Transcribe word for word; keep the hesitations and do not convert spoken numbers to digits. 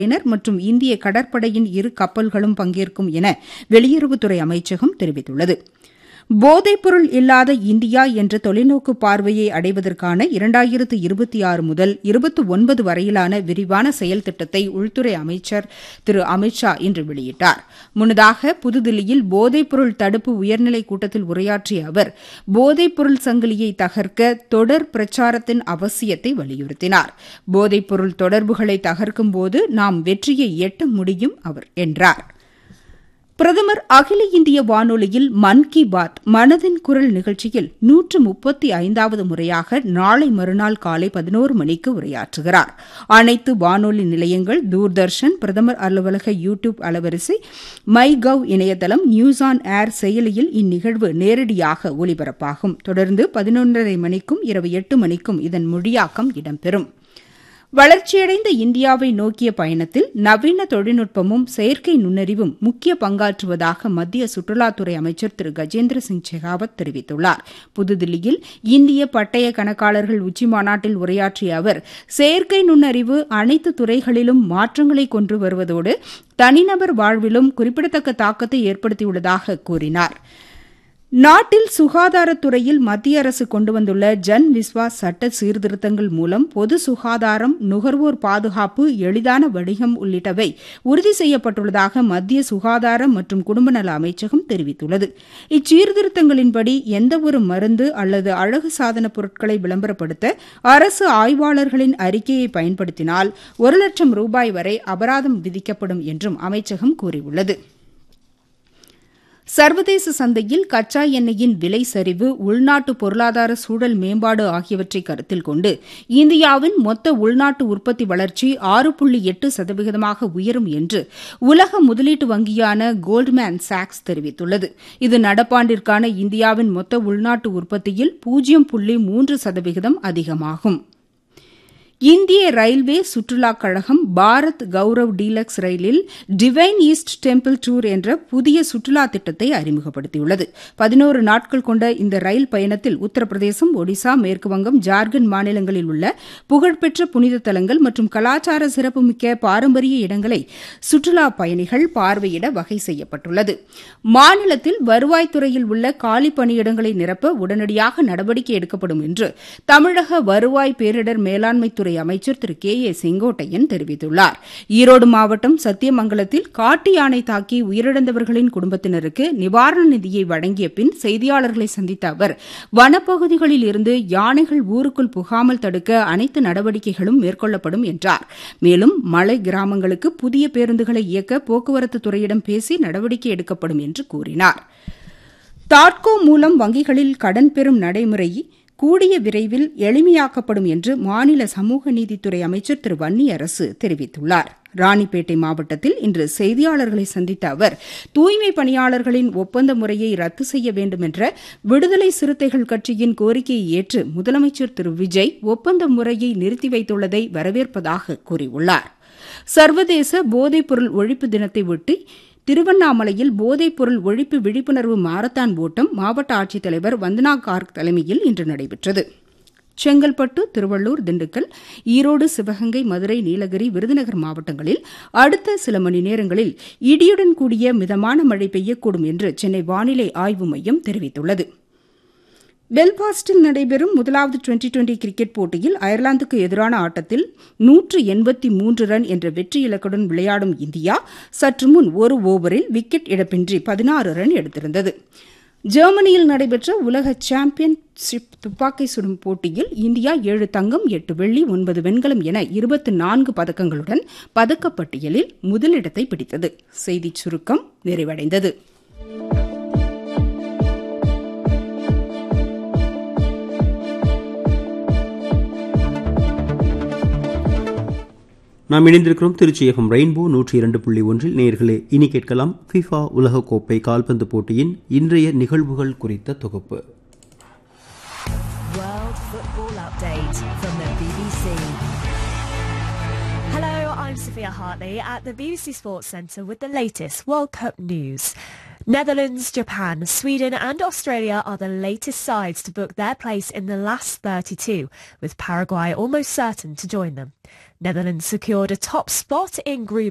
யினர் மற்றும் இந்திய கடற்படையின் இரு கப்பல்களும் பங்கேற்கும் என வெளியுறவுத்துறை அமைச்சகம் தெரிவித்துள்ளது. போதைப்பொருள் இல்லாத இந்தியா என்ற தொலைநோக்கு பார்வையை அடைவதற்கான இரண்டாயிரத்து இருபத்தி ஆறு முதல் இருபத்தி ஒன்பது வரையிலான விரிவான செயல் திட்டத்தை உள்துறை அமைச்சர் திரு அமித் ஷா இன்று வெளியிட்டார். முன்னதாக புதுதில்லியில் போதைப்பொருள் தடுப்பு உயர்நிலைக் கூட்டத்தில் உரையாற்றிய அவர் போதைப்பொருள் சங்கிலியை தகர்க்க தொடர் பிரச்சாரத்தின் அவசியத்தை வலியுறுத்தினார். போதைப்பொருள் தொடர்புகளை தகர்க்கும்போது நாம் வெற்றியை எட்ட முடியும் அவர் என்றார். பிரதமர் அகில இந்திய வானொலியில் மன் கி பாத் மனதின் குரல் நிகழ்ச்சியில் நூற்று முப்பத்தி ஐந்தாவது முறையாக நாளை மறுநாள் காலை பதினோரு மணிக்கு உரையாற்றுகிறார். அனைத்து வானொலி நிலையங்கள், தூர்தர்ஷன், பிரதமர் அலுவலக யூ டியூப் அலைவரிசை, மை கவ் இணையதளம், நியூஸ் ஆன் ஏர் செயலியில் இந்நிகழ்வு நேரடியாக ஒலிபரப்பாகும். தொடர்ந்து பதினொன்றரை மணிக்கும் இரவு எட்டு மணிக்கும் இதன் மொழியாக்கம் இடம்பெறும். வளர்ச்சியடைந்த இந்தியாவை நோக்கிய பயணத்தில் நவீன தொழில்நுட்பமும் செயற்கை நுண்ணறிவும் முக்கிய பங்காற்றுவதாக மத்திய சுற்றுலாத்துறை அமைச்சர் திரு கஜேந்திர சிங் ஷெகாவத் தெரிவித்துள்ளார். புதுதில்லியில் இந்திய பட்டய கணக்காளர்கள் உச்சிமாநாட்டில் உரையாற்றிய அவர் செயற்கை நுண்ணறிவு அனைத்து துறைகளிலும் மாற்றங்களை கொண்டு வருவதோடு தனிநபர் வாழ்விலும் குறிப்பிடத்தக்க தாக்கத்தை ஏற்படுத்தியுள்ளதாக கூறினார். நாட்டில் சுகாதாரத்துறையில் மத்திய அரசு கொண்டு வந்துள்ள ஜன் விஸ்வாஸ் சட்ட சீர்திருத்தங்கள் மூலம் பொது சுகாதாரம், நுகர்வோர் பாதுகாப்பு, எளிதான வணிகம் உள்ளிட்டவை உறுதி செய்யப்பட்டுள்ளதாக மத்திய சுகாதார மற்றும் குடும்ப நல அமைச்சகம் தெரிவித்துள்ளது. இச்சீர்திருத்தங்களின்படி எந்தவொரு மருந்து அல்லது அழகு சாதன பொருட்களை விளம்பரப்படுத்த அரசு ஆய்வாளர்களின் அறிக்கையை பயன்படுத்தினால் ஒரு லட்சம் ரூபாய் வரை அபராதம் விதிக்கப்படும் என்றும் அமைச்சகம் கூறியுள்ளது. சர்வதேச சந்தையில் கச்சா எண்ணெயின் விலை சரிவு, உள்நாட்டு பொருளாதார சூழல் மேம்பாடு ஆகியவற்றை கருத்தில் கொண்டு இந்தியாவின் மொத்த உள்நாட்டு உற்பத்தி வளர்ச்சி ஆறு புள்ளி எட்டு சதவீதமாக உயரும் என்று உலக முதலீட்டு வங்கியான கோல்ட்மேன் சாக்ஸ் தெரிவித்துள்ளது. இது நடப்பாண்டிற்கான இந்தியாவின் மொத்த உள்நாட்டு உற்பத்தியில் பூஜ்ஜியம் புள்ளி மூன்று சதவீதம் அதிகமாகும். இந்திய ரயில்வே சுற்றுலாக் கழகம் பாரத் கௌரவ் டீலக்ஸ் ரயிலில் டிவைன் ஈஸ்ட் டெம்பிள் டூர் என்ற புதிய சுற்றுலா திட்டத்தை அறிமுகப்படுத்தியுள்ளது. பதினோரு நாட்கள் கொண்ட இந்த ரயில் பயணத்தில் உத்தரப்பிரதேசம், ஒடிசா, மேற்குவங்கம், ஜார்க்கண்ட் மாநிலங்களில் உள்ள புகழ்பெற்ற புனித தலங்கள் மற்றும் கலாச்சார சிறப்புமிக்க பாரம்பரிய இடங்களை சுற்றுலா பயணிகள் பார்வையிட வகை செய்யப்பட்டுள்ளது. மாநிலத்தில் வருவாய்த்துறையில் உள்ள காலி பணியிடங்களை நிரப்ப உடனடியாக நடவடிக்கை எடுக்கப்படும் என்று தமிழக வருவாய் பேரிடர் மேலாண்மைத்துறை அமைச்சர் திரு கே ஏ செங்கோட்டையன் தெரிவித்துள்ளார். ஈரோடு மாவட்டம் சத்தியமங்கலத்தில் காட்டு யானை தாக்கி உயிரிழந்தவர்களின் குடும்பத்தினருக்கு நிவாரண நிதியை வழங்கிய பின் செய்தியாளர்களை சந்தித்த அவர் வனப்பகுதிகளில் இருந்து யானைகள் ஊருக்குள் புகாமல் தடுக்க அனைத்து நடவடிக்கைகளும் மேற்கொள்ளப்படும் என்றார். மேலும் மலை கிராமங்களுக்கு புதிய பேருந்துகளை இயக்க போக்குவரத்து துறையிடம் பேசி நடவடிக்கை எடுக்கப்படும் என்று கூறினார். தாட்கோ மூலம் வங்கிகளில் கடன் பெறும் நடைமுறை கூடிய விரைவில் எளிமையாக்கப்படும் என்று மாநில சமூக நீதித்துறை அமைச்சர் திரு வன்னியரசு தெரிவித்துள்ளார். ராணிப்பேட்டை மாவட்டத்தில் இன்று செய்தியாளர்களை சந்தித்த அவர் தூய்மை பணியாளர்களின் ஒப்பந்த முறையை ரத்து செய்ய வேண்டும் என்ற விடுதலை சிறுத்தைகள் கட்சியின் கோரிக்கையை ஏற்று முதலமைச்சர் திரு விஜய் ஒப்பந்த முறையை நிறுத்தி வைத்துள்ளதை வரவேற்பதாக கூறியுள்ளார். சர்வதேச போதைப்பொருள் ஒழிப்பு தினத்தை ஒட்டி திருவண்ணாமலையில் போதைப்பொருள் ஒழிப்பு விழிப்புணர்வு மாரத்தான் ஓட்டம் மாவட்ட ஆட்சித்தலைவர் வந்தனா கார்க் தலைமையில் இன்று நடைபெற்றது. செங்கல்பட்டு, திருவள்ளூர், திண்டுக்கல், ஈரோடு, சிவகங்கை, மதுரை, நீலகிரி, விருதுநகர் மாவட்டங்களில் அடுத்த சில மணி நேரங்களில் இடியுடன் கூடிய மிதமான மழை பெய்யக்கூடும் என்று சென்னை வானிலை ஆய்வு மையம் தெரிவித்துள்ளது. பெல்பாஸ்டில் நடைபெறும் முதலாவது டுவெண்டி டுவெண்டி கிரிக்கெட் போட்டியில் அயர்லாந்துக்கு எதிரான ஆட்டத்தில் நூற்று எண்பத்தி மூன்று ரன் என்ற வெற்றி இலக்குடன் விளையாடும் இந்தியா சற்று முன் ஒரு ஓவரில் விக்கெட் இழப்பின்றி பதினாறு ரன் எடுத்திருந்தது. ஜெர்மனியில் நடைபெற்ற உலக சாம்பியன்ஷிப் துப்பாக்கி சுடும் போட்டியில் இந்தியா ஏழு தங்கம், எட்டு வெள்ளி, ஒன்பது வெண்கலம் என இருபத்தி நான்கு பதக்கங்களுடன் பதக்கப்பட்டியலில் முதலிடத்தை பிடித்தது. செய்திச் சுருக்கம் நிறைவடைந்தது. நாம் இணைந்திருக்கிறோம் திருச்சி எஃப்எம் ரெயின்போ நூற்றி இரண்டு புள்ளி ஒன்றில். நேயர்களே, இனி கேட்கலாம் ஃபிஃபா உலகக்கோப்பை கால்பந்து போட்டியின் இன்றைய நிகழ்வுகள் குறித்த தொகுப்பு. World Football Update from the B B C. Hello, I'm Sophia Hartley at the B B C Sports Centre with the latest World Cup news. Netherlands, Japan, Sweden and Australia are the latest sides to book their place in the last thirty-two, with Paraguay almost certain to join them. Netherlands secured a top spot in Group